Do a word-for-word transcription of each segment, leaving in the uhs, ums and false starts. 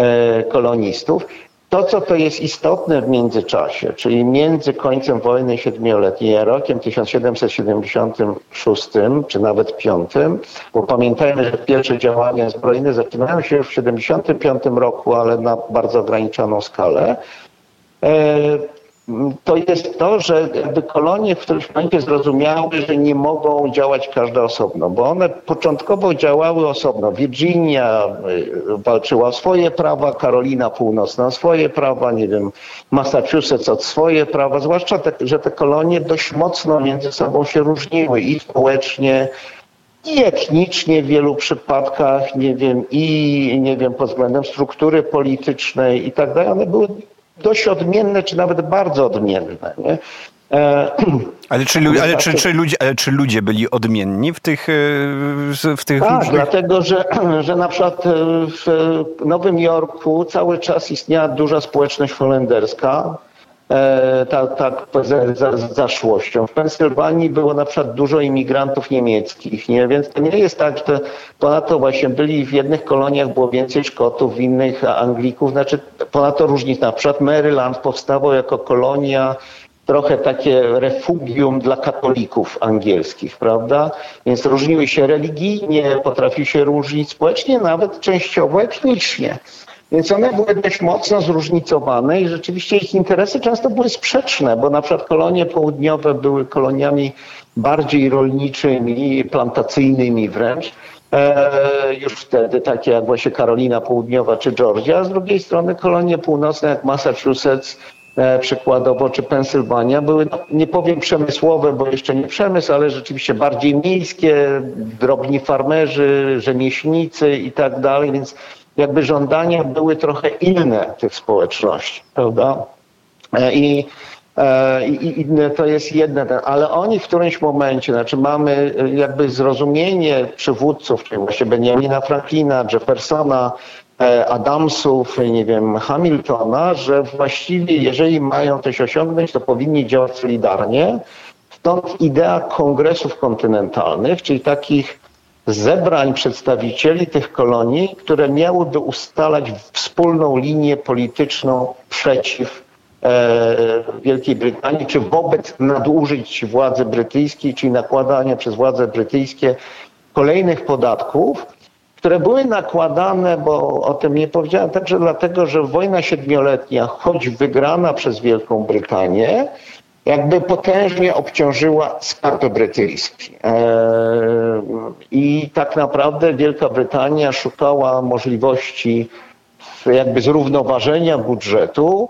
kolonistów. To, co to jest istotne w międzyczasie, czyli między końcem wojny siedmioletniej a rokiem tysiąc siedemset siedemdziesiątym szóstym, czy nawet piątym, bo pamiętajmy, że pierwsze działania zbrojne zaczynają się już w siedemdziesiątym piątym roku, ale na bardzo ograniczoną skalę. To jest to, że jakby kolonie w którymś momencie zrozumiały, że nie mogą działać każda osobno, bo one początkowo działały osobno. Virginia walczyła o swoje prawa, Karolina Północna o swoje prawa, nie wiem, Massachusetts o swoje prawa, zwłaszcza te, że te kolonie dość mocno między sobą się różniły i społecznie, i etnicznie w wielu przypadkach, nie wiem, i nie wiem, pod względem struktury politycznej i tak dalej. One były dość odmienne, czy nawet bardzo odmienne. Nie? E, ale czy, ale, czy, czy, ludzie, ale czy ludzie byli odmienni w tych... W tych tak, różnych... dlatego, że, że na przykład w Nowym Jorku cały czas istniała duża społeczność holenderska, e, tak, tak za, za zaszłością. W Pensylwanii było na przykład dużo imigrantów niemieckich, nie? Więc to nie jest tak, że ponadto właśnie byli w jednych koloniach było więcej Szkotów, w innych Anglików, znaczy ponadto różnic. Na przykład Maryland powstawał jako kolonia, trochę takie refugium dla katolików angielskich, prawda? Więc różniły się religijnie, potrafiły się różnić społecznie, nawet częściowo etnicznie. Więc one były dość mocno zróżnicowane i rzeczywiście ich interesy często były sprzeczne, bo na przykład kolonie południowe były koloniami bardziej rolniczymi, plantacyjnymi wręcz. E, już wtedy takie jak właśnie Karolina Południowa czy Georgia, a z drugiej strony kolonie północne jak Massachusetts, e, przykładowo, czy Pensylwania były, no, nie powiem przemysłowe, bo jeszcze nie przemysł, ale rzeczywiście bardziej miejskie, drobni farmerzy, rzemieślnicy i tak dalej, więc jakby żądania były trochę inne tych społeczności, prawda? E, I I to jest jedne, ale oni w którymś momencie, znaczy mamy jakby zrozumienie przywódców, czyli właśnie Benjamina Franklina, Jeffersona, Adamsów, nie wiem, Hamiltona, że właściwie jeżeli mają coś osiągnąć, to powinni działać solidarnie. Stąd idea kongresów kontynentalnych, czyli takich zebrań przedstawicieli tych kolonii, które miałyby ustalać wspólną linię polityczną przeciw Wielkiej Brytanii, czy wobec nadużyć władzy brytyjskiej, czyli nakładania przez władze brytyjskie kolejnych podatków, które były nakładane, bo o tym nie powiedziałem, także dlatego, że wojna siedmioletnia, choć wygrana przez Wielką Brytanię, jakby potężnie obciążyła skarb brytyjski. I tak naprawdę Wielka Brytania szukała możliwości jakby zrównoważenia budżetu.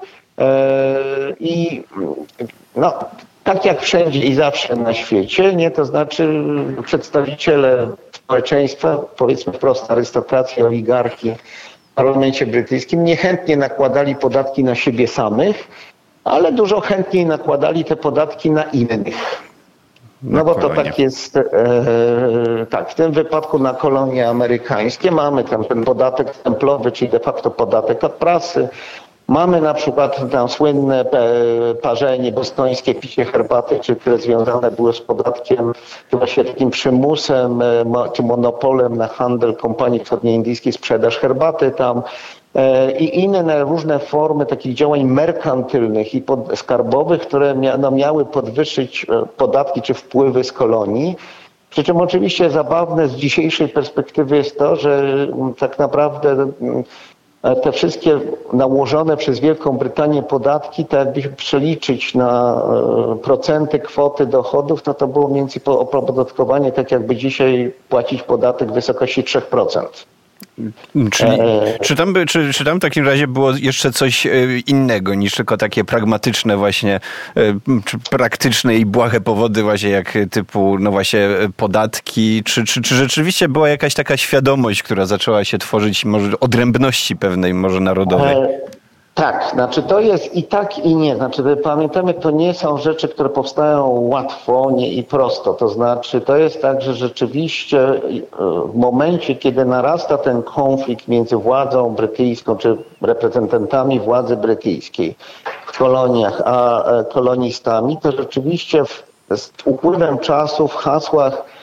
I no, tak jak wszędzie i zawsze na świecie, nie, to znaczy przedstawiciele społeczeństwa, powiedzmy wprost arystokracji, oligarchii w parlamencie brytyjskim niechętnie nakładali podatki na siebie samych, ale dużo chętniej nakładali te podatki na innych. No bo to tak jest, e, tak, w tym wypadku na kolonie amerykańskie mamy tam ten podatek templowy, czyli de facto podatek od prasy. Mamy na przykład tam słynne parzenie bostońskie, picie herbaty, czy które związane były z podatkiem, czy właśnie takim przymusem, czy monopolem na handel kompanii wschodnioindyjskiej, sprzedaż herbaty tam i inne różne formy takich działań merkantylnych i skarbowych, które mia, no, miały podwyższyć podatki czy wpływy z kolonii. Przy czym oczywiście zabawne z dzisiejszej perspektywy jest to, że tak naprawdę te wszystkie nałożone przez Wielką Brytanię podatki, tak jakby przeliczyć na procenty kwoty dochodów, no to było mniej więcej opodatkowanie tak jakby dzisiaj płacić podatek w wysokości trzy procent. Czyli, czy, tam by, czy, czy tam w takim razie było jeszcze coś innego niż tylko takie pragmatyczne właśnie, czy praktyczne i błahe powody właśnie jak typu no właśnie podatki, czy, czy, czy rzeczywiście była jakaś taka świadomość, która zaczęła się tworzyć może odrębności pewnej może narodowej? Tak, znaczy to jest i tak i nie. Znaczy pamiętamy, to nie są rzeczy, które powstają łatwo nie, i prosto. To znaczy to jest tak, że rzeczywiście w momencie, kiedy narasta ten konflikt między władzą brytyjską czy reprezentantami władzy brytyjskiej w koloniach a kolonistami, to rzeczywiście w, z upływem czasu w hasłach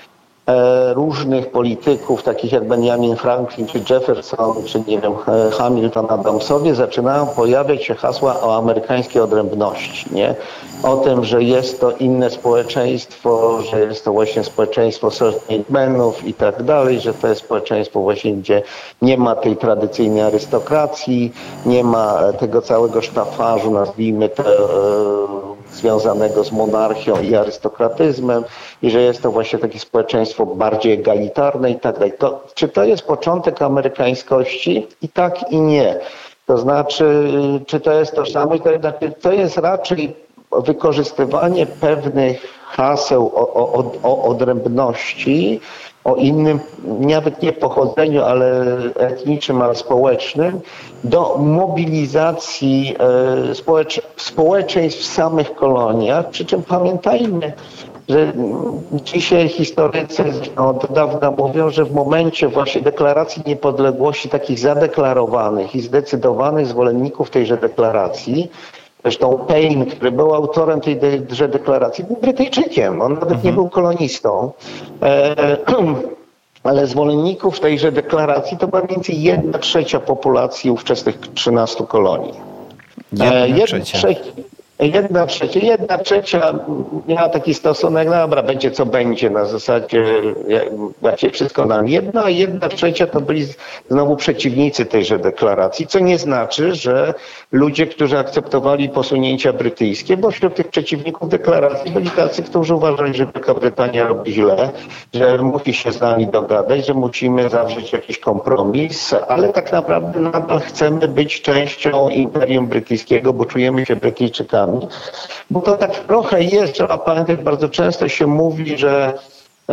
różnych polityków, takich jak Benjamin Franklin, czy Jefferson, czy nie wiem, Hamilton, Adamsowie, zaczynają pojawiać się hasła o amerykańskiej odrębności, nie? O tym, że jest to inne społeczeństwo, że jest to właśnie społeczeństwo self-made-menów i tak dalej, że to jest społeczeństwo właśnie, gdzie nie ma tej tradycyjnej arystokracji, nie ma tego całego sztafażu, nazwijmy to, związanego z monarchią i arystokratyzmem i że jest to właśnie takie społeczeństwo bardziej egalitarne i tak dalej. To, czy to jest początek amerykańskości? I tak i nie. To znaczy, czy to jest tożsamość? To, znaczy, to jest raczej wykorzystywanie pewnych haseł o, o, o odrębności, o innym, nawet nie pochodzeniu, ale etnicznym, ale społecznym, do mobilizacji e, społecz społeczeństw w samych koloniach. Przy czym pamiętajmy, że dzisiaj historycy od dawna mówią, że w momencie właśnie deklaracji niepodległości, takich zadeklarowanych i zdecydowanych zwolenników tejże deklaracji, zresztą Paine, który był autorem tejże deklaracji, był Brytyjczykiem, on nawet mhm. nie był kolonistą. E, ale zwolenników tejże deklaracji to była mniej więcej jedna trzecia populacji ówczesnych trzynastu kolonii. Jedna, e, jedna trzecia. trzecia. Jedna trzecia, jedna trzecia miała taki stosunek, dobra, będzie co będzie, na zasadzie właśnie wszystko nam jedno, a jedna trzecia to byli znowu przeciwnicy tejże deklaracji, co nie znaczy, że ludzie, którzy akceptowali posunięcia brytyjskie, bo wśród tych przeciwników deklaracji byli tacy, którzy uważali, że Wielka Brytania robi źle, że musi się z nami dogadać, że musimy zawrzeć jakiś kompromis, ale tak naprawdę nadal chcemy być częścią Imperium Brytyjskiego, bo czujemy się Brytyjczykami. Bo to tak trochę jest, trzeba pamiętać, bardzo często się mówi, że e,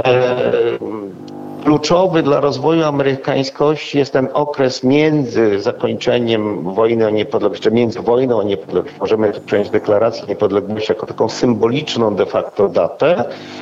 kluczowy dla rozwoju amerykańskości jest ten okres między zakończeniem wojny o niepodległość, czy między wojną o niepodległość, możemy przyjąć deklarację niepodległości jako taką symboliczną de facto datę,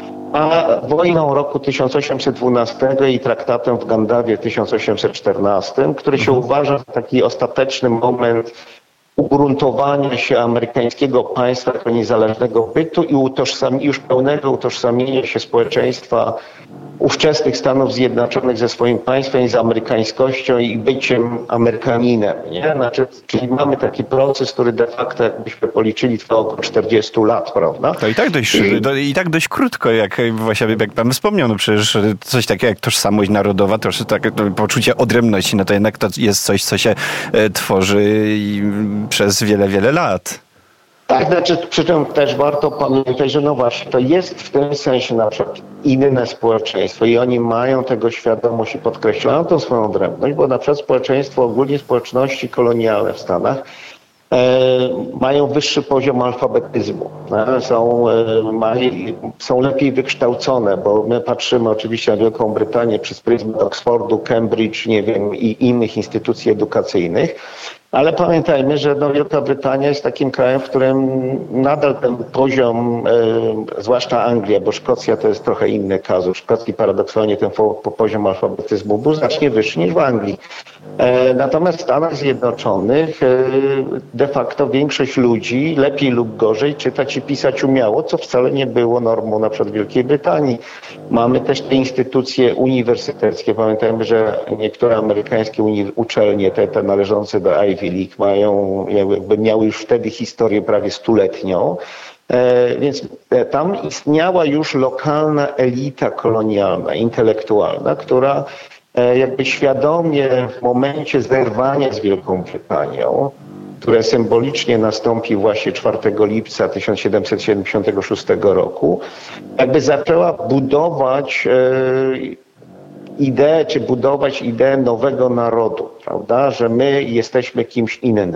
a wojną roku tysiąc osiemset dwunastego i traktatem w Gandawie tysiąc osiemset czternastego, który się uważa za taki ostateczny moment ugruntowania się amerykańskiego państwa jako niezależnego bytu i utożsam, już pełnego utożsamienia się społeczeństwa ówczesnych Stanów Zjednoczonych ze swoim państwem, z amerykańskością i byciem Amerykaninem. Nie? Znaczy, czyli mamy taki proces, który de facto, jakbyśmy policzyli, trwa około czterdziestu lat, prawda? To i tak dość, I, do, i tak dość krótko, jak właśnie jak pan wspomniał, no przecież coś takiego jak tożsamość narodowa, to takie to poczucie odrębności, no to jednak to jest coś, co się e, tworzy i, przez wiele, wiele lat. Tak, znaczy przy czym też warto pamiętać, że no właśnie, to jest w tym sensie na przykład inne społeczeństwo i oni mają tego świadomość i podkreślają tą swoją odrębność, bo na przykład społeczeństwo, ogólnie społeczności kolonialne w Stanach e, mają wyższy poziom alfabetyzmu, e, są, e, mają, są lepiej wykształcone, bo my patrzymy oczywiście na Wielką Brytanię przez pryzmat Oxfordu, Cambridge, nie wiem, i innych instytucji edukacyjnych. Ale pamiętajmy, że no, Wielka Brytania jest takim krajem, w którym nadal ten poziom, e, zwłaszcza Anglia, bo Szkocja to jest trochę inny kazus. W Szkocji paradoksalnie ten po, po poziom alfabetyzmu był znacznie wyższy niż w Anglii. E, natomiast w Stanach Zjednoczonych e, de facto większość ludzi lepiej lub gorzej czytać i pisać umiało, co wcale nie było normą na przykład w Wielkiej Brytanii. Mamy też te instytucje uniwersyteckie. Pamiętajmy, że niektóre amerykańskie uczelnie, te, te należące do Ivy League, mają, jakby miały już wtedy historię prawie stuletnią. E, więc tam istniała już lokalna elita kolonialna, intelektualna, która e, jakby świadomie w momencie zerwania z Wielką Brytanią, które symbolicznie nastąpi właśnie czwartego lipca tysiąc siedemset siedemdziesiątego szóstego roku, jakby zaczęła budować e, ideę, czy budować ideę nowego narodu, prawda, że my jesteśmy kimś innym.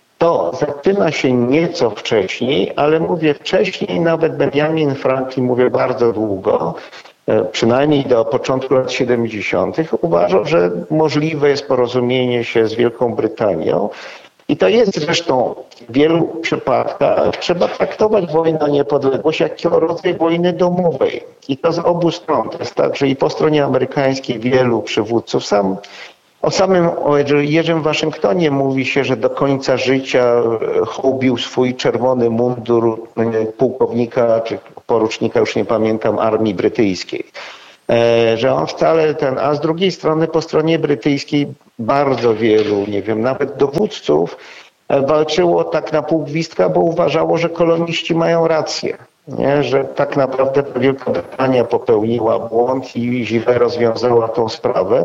To zaczyna się nieco wcześniej, ale mówię wcześniej, nawet Benjamin Franklin, mówię bardzo długo, przynajmniej do początku lat siedemdziesiątych, uważał, że możliwe jest porozumienie się z Wielką Brytanią. I to jest zresztą w wielu przypadkach, trzeba traktować wojnę o niepodległość jako rodzaj wojny domowej. I to z obu stron. To jest tak, że i po stronie amerykańskiej wielu przywódców, sam, o samym o Jerzym Waszyngtonie mówi się, że do końca życia hołbił swój czerwony mundur pułkownika czy porucznika, już nie pamiętam, armii brytyjskiej. że on wcale ten, a z drugiej strony po stronie brytyjskiej bardzo wielu, nie wiem, nawet dowódców walczyło tak na pół gwizdka, bo uważało, że koloniści mają rację. Nie? Że tak naprawdę Wielka Brytania popełniła błąd i źle rozwiązała tą sprawę.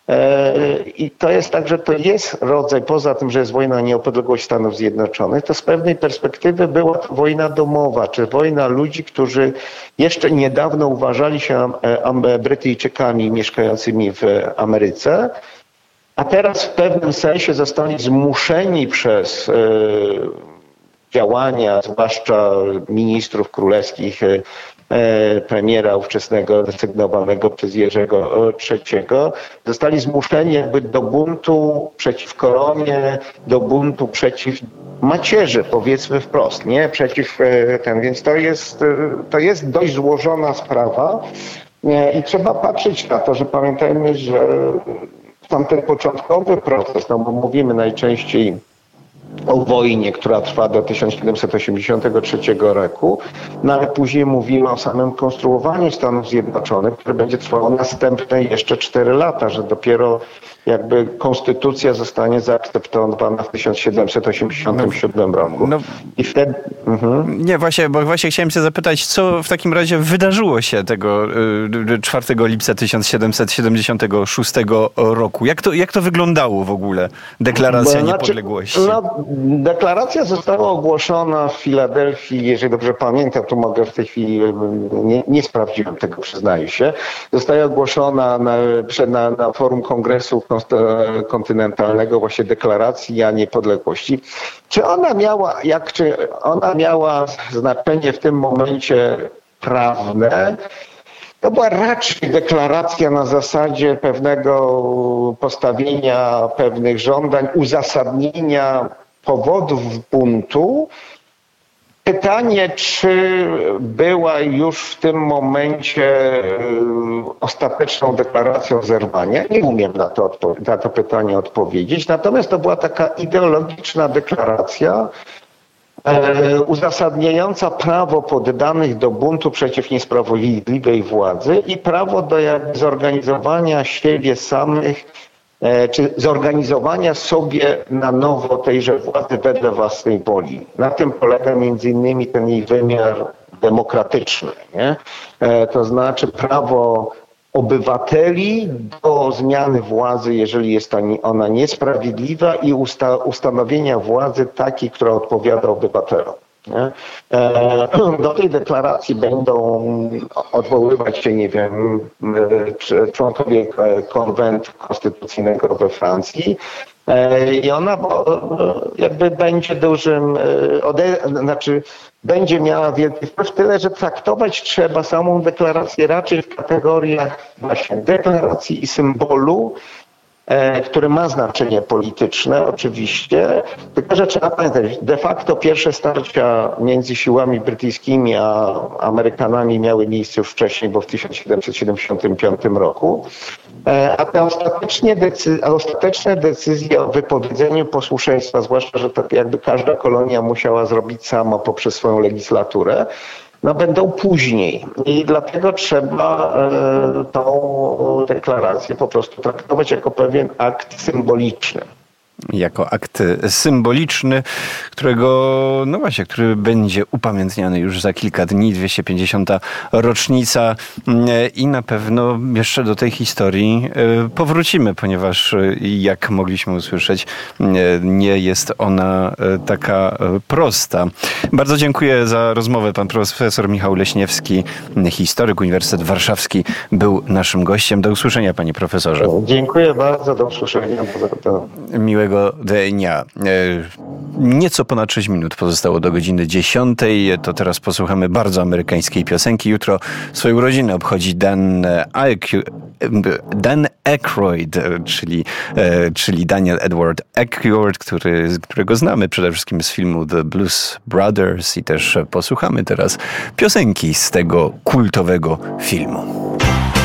I to jest tak, że to jest rodzaj, poza tym, że jest wojna o niepodległość Stanów Zjednoczonych, to z pewnej perspektywy była to wojna domowa, czy wojna ludzi, którzy jeszcze niedawno uważali się Brytyjczykami mieszkającymi w Ameryce, a teraz w pewnym sensie zostali zmuszeni przez działania, zwłaszcza ministrów królewskich, premiera ówczesnego desygnowanego przez Jerzego trzeciego, zostali zmuszeni jakby do buntu przeciw koronie, do buntu przeciw macierzy, powiedzmy wprost, nie? Przeciw ten, więc to jest, to jest dość złożona sprawa i trzeba patrzeć na to, że pamiętajmy, że tamten początkowy proces, no bo mówimy najczęściej o wojnie, która trwa do tysiąc siedemset osiemdziesiątego trzeciego roku, no ale później mówimy o samym konstruowaniu Stanów Zjednoczonych, które będzie trwało następne jeszcze cztery lata, że dopiero jakby konstytucja zostanie zaakceptowana w tysiąc siedemset osiemdziesiątym siódmym roku. No, i wtedy... Mhm. Nie, właśnie, bo właśnie chciałem się zapytać, co w takim razie wydarzyło się tego czwartego lipca tysiąc siedemset siedemdziesiątego szóstego roku? Jak to, jak to wyglądało w ogóle? Deklaracja bo, niepodległości. Znaczy, no, deklaracja została ogłoszona w Filadelfii, jeżeli dobrze pamiętam, to mogę w tej chwili, nie, nie sprawdziłem tego, przyznaję się. Została ogłoszona na, na, na forum Kongresu Kontynentalnego, właśnie deklaracji niepodległości. Czy ona miała, jak, czy ona miała znaczenie w tym momencie prawne? To była raczej deklaracja na zasadzie pewnego postawienia pewnych żądań, uzasadnienia powodów buntu. Pytanie, czy była już w tym momencie ostateczną deklaracją zerwania? Nie umiem na to, odpo- na to pytanie odpowiedzieć. Natomiast to była taka ideologiczna deklaracja e, uzasadniająca prawo poddanych do buntu przeciw niesprawiedliwej władzy i prawo do jakby zorganizowania siebie samych, czy zorganizowania sobie na nowo tejże władzy wedle własnej woli. Na tym polega między innymi ten jej wymiar demokratyczny, nie? To znaczy prawo obywateli do zmiany władzy, jeżeli jest ona niesprawiedliwa i usta- ustanowienia władzy takiej, która odpowiada obywatelom. Nie? Do tej deklaracji będą odwoływać się, nie wiem, członkowie konwentu konstytucyjnego we Francji i ona jakby będzie dużym, znaczy będzie miała wielki wpływ, tyle że traktować trzeba samą deklarację raczej w kategoriach właśnie deklaracji i symbolu, który ma znaczenie polityczne oczywiście, tylko że trzeba pamiętać, de facto pierwsze starcia między siłami brytyjskimi a Amerykanami miały miejsce już wcześniej, bo w tysiąc siedemset siedemdziesiątym piątym roku, a te ostatecznie decy- a ostateczne decyzje o wypowiedzeniu posłuszeństwa, zwłaszcza, że to jakby każda kolonia musiała zrobić sama poprzez swoją legislaturę, no będą później i dlatego trzeba e, tą deklarację po prostu traktować jako pewien akt symboliczny. Jako akt symboliczny, którego, no właśnie, który będzie upamiętniany już za kilka dni, dwieście pięćdziesiąta rocznica i na pewno jeszcze do tej historii powrócimy, ponieważ jak mogliśmy usłyszeć, nie jest ona taka prosta. Bardzo dziękuję za rozmowę. Pan profesor Michał Leśniewski, historyk, Uniwersytet Warszawski, był naszym gościem. Do usłyszenia, panie profesorze. Dziękuję bardzo, do usłyszenia. Miłego dnia. Nieco ponad sześć minut pozostało do godziny dziesiątej. To teraz posłuchamy bardzo amerykańskiej piosenki. Jutro swoje urodziny obchodzi Dan, Dan Aykroyd, czyli, czyli Daniel Edward Aykroyd, który, którego znamy przede wszystkim z filmu The Blues Brothers i też posłuchamy teraz piosenki z tego kultowego filmu.